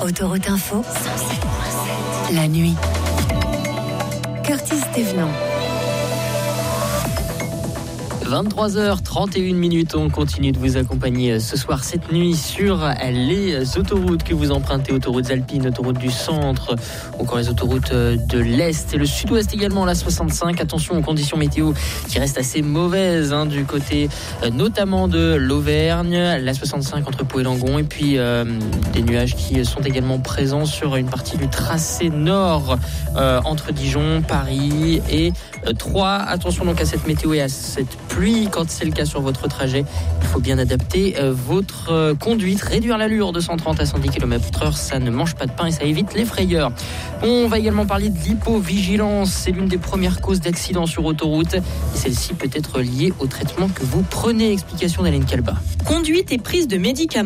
Autoroute Info, la nuit. Curtis Thévenon. 23h31, on continue de vous accompagner ce soir, cette nuit, sur les autoroutes que vous empruntez, autoroutes alpines, autoroutes du centre, encore les autoroutes de l'Est et le Sud-Ouest également, la 65. Attention aux conditions météo qui restent assez mauvaises du côté notamment de l'Auvergne, la 65 entre Pau et Langon, et puis des nuages qui sont également présents sur une partie du tracé nord entre Dijon, Paris et Troyes. Attention donc à cette météo et à cette pluie quand c'est le cas sur votre trajet. Il faut bien adapter votre conduite, réduire l'allure de 130 à 110 km/h, ça ne mange pas de pain et ça évite les frayeurs. On va également parler de l'hypovigilance, c'est l'une des premières causes d'accidents sur autoroute et celle-ci peut être liée au traitement que vous prenez. Explication d'Hélène Calba. Conduite et prise de médicaments.